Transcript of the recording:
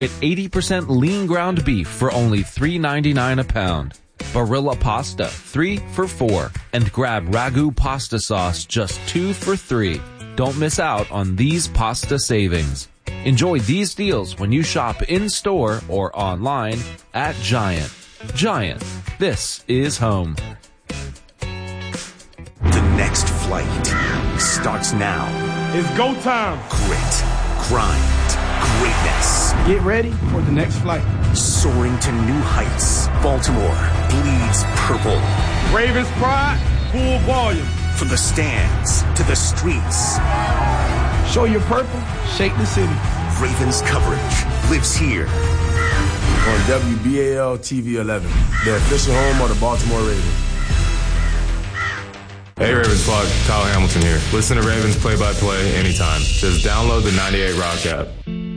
Get 80% lean ground beef for only $3.99 a pound. Barilla pasta, 3 for $4. And grab Ragu pasta sauce, just 2 for $3. Don't miss out on these pasta savings. Enjoy these deals when you shop in-store or online at Giant. Giant, this is home. The next flight starts now. It's go time. Grit, grind, greatness. Get ready for the next flight. Soaring to new heights. Baltimore bleeds purple. Ravens pride, full volume. From the stands to the streets. Show your purple, shake the city. Ravens coverage lives here. On WBAL TV 11, the official home of the Baltimore Ravens. Hey Ravens flock, Kyle Hamilton here. Listen to Ravens play-by-play anytime. Just download the 98 Rock app.